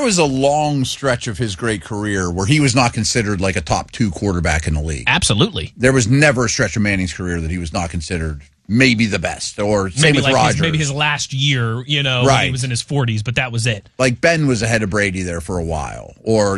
was a long stretch of his great career where he was not considered like a top 2 quarterback in the league. Absolutely. There was never a stretch of Manning's career that he was not considered maybe the best, or same with Rodgers. Maybe his last year, when he was in his 40s, but that was it. Like Ben was ahead of Brady there for a while, or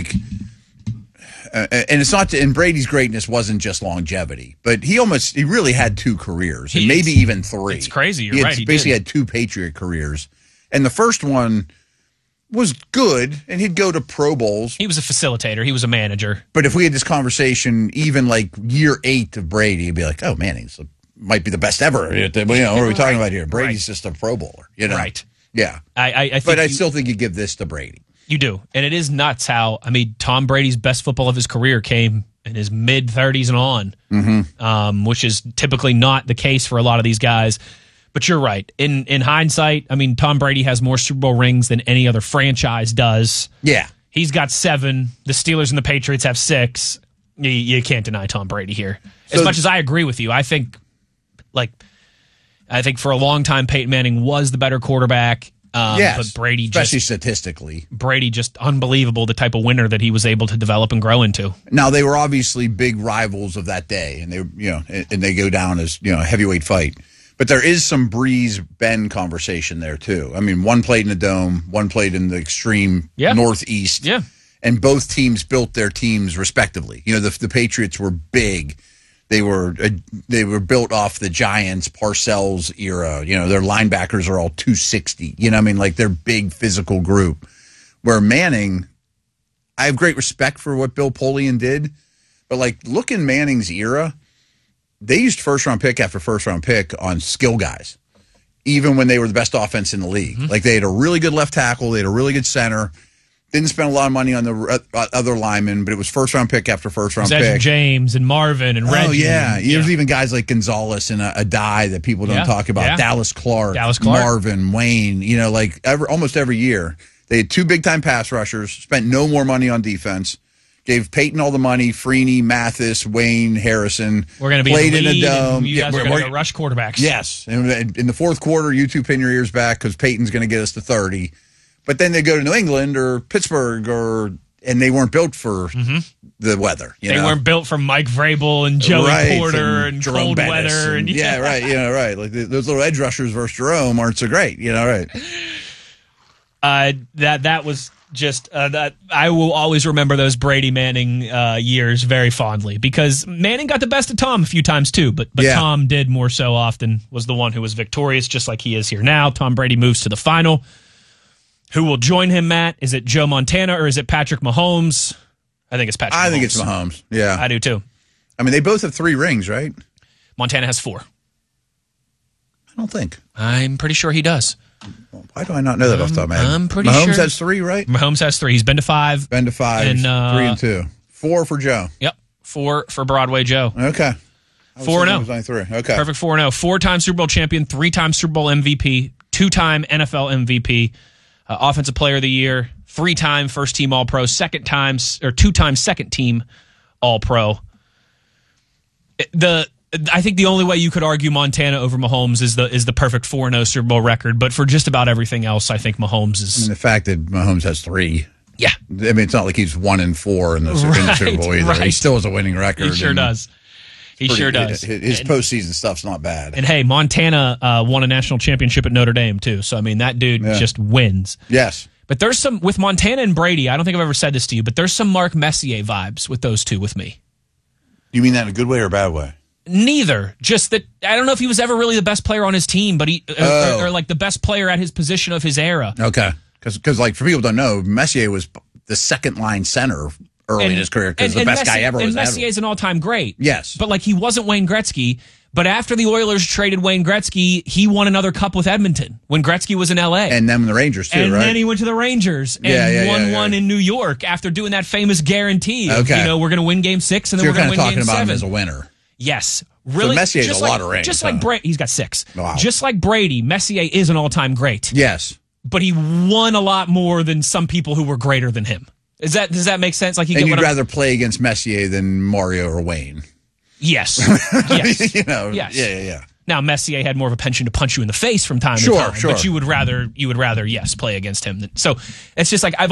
and it's not. And Brady's greatness wasn't just longevity, but he really had 2 careers, and maybe even 3. It's crazy. You're right. He basically had 2 Patriot careers, and the first one was good, and he'd go to Pro Bowls. He was a facilitator. He was a manager. But if we had this conversation, even like year 8 of Brady, it'd be like, oh, Manning's might be the best ever. What are we talking about here? Brady's just a Pro Bowler. Right. Yeah. I still think you give this to Brady. You do. And it is nuts how, Tom Brady's best football of his career came in his mid-30s and on, which is typically not the case for a lot of these guys. But you're right. In hindsight, Tom Brady has more Super Bowl rings than any other franchise does. Yeah. He's got 7. The Steelers and the Patriots have 6. You can't deny Tom Brady here. As much as I agree with you, I think for a long time, Peyton Manning was the better quarterback. Yes, but Brady, especially statistically. Brady just unbelievable, the type of winner that he was able to develop and grow into. Now, they were obviously big rivals of that day, and they go down as a heavyweight fight. But there is some Breeze-Ben conversation there, too. One played in the Dome, one played in the extreme Northeast. Yeah. And both teams built their teams respectively. The Patriots were big. They were built off the Giants, Parcells era. Their linebackers are all 260. They're big physical group. Where Manning, I have great respect for what Bill Polian did, but look in Manning's era, they used first-round pick after first-round pick on skill guys, even when they were the best offense in the league. Mm-hmm. They had a really good left tackle, they had a really good center. Didn't spend a lot of money on the other linemen, but it was first-round pick after first-round pick. Edgerrin James and Marvin and Reggie. Oh, yeah. There's even guys like Gonzalez and Adai that people don't talk about. Yeah. Dallas Clark, Marvin, Wayne. Almost every year. They had 2 big-time pass rushers, spent no more money on defense, gave Peyton all the money, Freeney, Mathis, Wayne, Harrison. We're going to be played in the lead, a dome. You guys are going to rush quarterbacks. Yes. And in the fourth quarter, you 2 pin your ears back because Peyton's going to get us to 30. But then they go to New England or Pittsburgh, and they weren't built for the weather. They weren't built for Mike Vrabel and Joey Porter and cold weather. Right. Right. Those little edge rushers versus Jerome aren't so great. Right. That was just that. I will always remember those Brady Manning years very fondly because Manning got the best of Tom a few times too, but Tom did more so often, was the one who was victorious, just like he is here now. Tom Brady moves to the final. Who will join him, Matt? Is it Joe Montana or is it Patrick Mahomes? I think it's Patrick Mahomes. I think it's Mahomes. Yeah. I do too. They both have 3 rings, right? Montana has 4. I don't think. I'm pretty sure he does. Why do I not know that off the top of my head? I'm pretty sure. Mahomes has 3, right? Mahomes has 3. He's been to 5. And 3 and 2. 4 for Joe. Yep. 4 for Broadway Joe. Okay. 4-0. 3. Okay. Perfect 4-0. 4-time Super Bowl champion, 3-time Super Bowl MVP, 2-time NFL MVP. Offensive Player of the Year, 3-time First Team All Pro, 2-time Second Team All Pro. I think the only way you could argue Montana over Mahomes is the perfect 4-0 Super Bowl record, but for just about everything else, I think Mahomes is. The fact that Mahomes has 3. Yeah, it's not like he's 1-4 in the Super Bowl either. Right. He still has a winning record. He sure does. Sure does. His postseason stuff's not bad. And hey, Montana won a national championship at Notre Dame too. So that dude just wins. Yes. But there's some with Montana and Brady. I don't think I've ever said this to you, but there's some Mark Messier vibes with those two with me. You mean that in a good way or a bad way? Neither. Just that I don't know if he was ever really the best player on his team, but he or the best player at his position of his era. Okay. Because for people who don't know, Messier was the second line center early in his career because the best guy ever was. And Messier's an all-time great. Yes. But he wasn't Wayne Gretzky. But after the Oilers traded Wayne Gretzky, he won another cup with Edmonton when Gretzky was in L.A. And then the Rangers too, right? And then he went to the Rangers and won one in New York after doing that famous guarantee of, we're going to win Game 6 and then we're going to win Game 7. You're kind of talking about him as a winner. Yes. Really? So Messier has a lot of rings. Just like Brady. He's got 6. Wow. Just like Brady, Messier is an all-time great. Yes. But he won a lot more than some people who were greater than him. Does that make sense? You'd rather play against Messier than Mario or Wayne. Yes. Yes. Yes. Yeah. Now Messier had more of a penchant to punch you in the face from time to time. Sure. But you would rather, yes, play against him. So it's just I've